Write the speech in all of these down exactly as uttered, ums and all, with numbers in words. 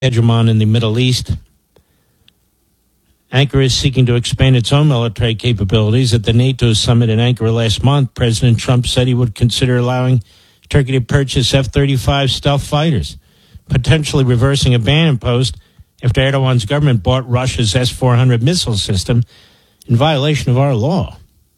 hegemon in the Middle East. Ankara is seeking to expand its own military capabilities. At the NATO summit in Ankara last month, President Trump said he would consider allowing Turkey to purchase F thirty-five stealth fighters, potentially reversing a ban imposed after Erdogan's government bought Russia's S four hundred missile system in violation of our law.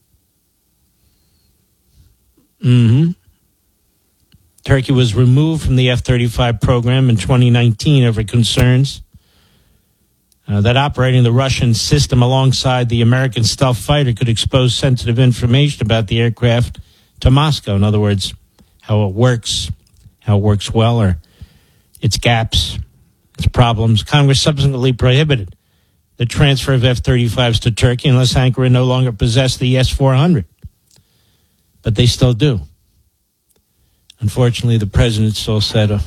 Mm-hmm. Turkey was removed from the F thirty-five program in twenty nineteen over concerns uh, that operating the Russian system alongside the American stealth fighter could expose sensitive information about the aircraft to Moscow. In other words, how it works, how it works well, or its gaps, its problems. Congress subsequently prohibited the transfer of F thirty-fives to Turkey unless Ankara no longer possessed the S four hundred. But they still do. Unfortunately, the president still said, uh,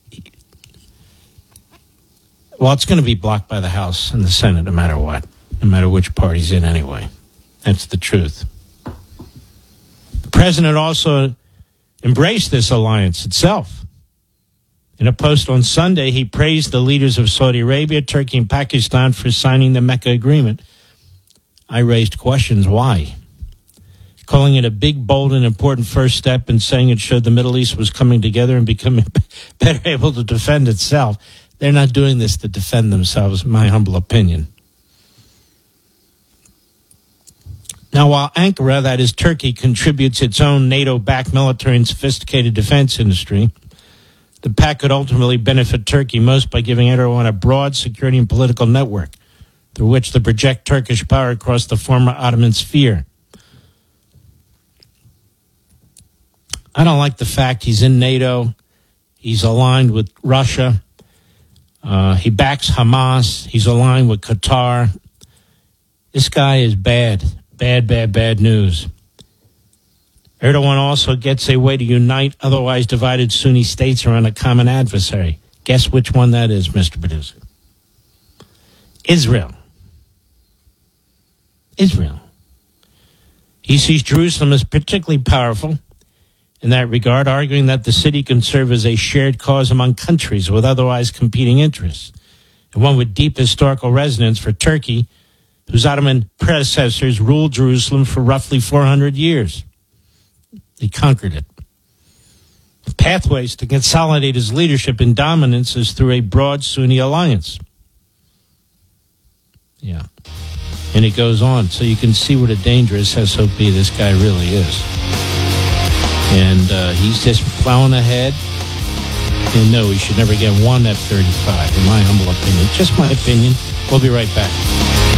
well, it's going to be blocked by the House and the Senate no matter what, no matter which party's in anyway. That's the truth. The president also embraced this alliance itself. In a post on Sunday, he praised the leaders of Saudi Arabia, Turkey, and Pakistan for signing the Mecca Agreement. I raised questions. Why? Calling it a big, bold, and important first step and saying it showed the Middle East was coming together and becoming better able to defend itself. They're not doing this to defend themselves, in my humble opinion. Now, while Ankara, that is Turkey, contributes its own NATO-backed military and sophisticated defense industry, the pact could ultimately benefit Turkey most by giving Erdogan a broad security and political network through which to project Turkish power across the former Ottoman sphere. I don't like the fact he's in NATO. He's aligned with Russia. Uh, he backs Hamas. He's aligned with Qatar. This guy is bad. Bad, bad, bad news. Erdogan also gets a way to unite otherwise divided Sunni states around a common adversary. Guess which one that is, Mister Producer? Israel. Israel. He sees Jerusalem as particularly powerful in that regard, arguing that the city can serve as a shared cause among countries with otherwise competing interests, and one with deep historical resonance for Turkey, whose Ottoman predecessors ruled Jerusalem for roughly four hundred years. He conquered it. The pathways to consolidate his leadership and dominance is through a broad Sunni alliance. Yeah. And it goes on, so you can see what a dangerous S O P this guy really is. And uh, he's just plowing ahead. And no, he should never get one F thirty-five, in my humble opinion. Just my opinion. We'll be right back.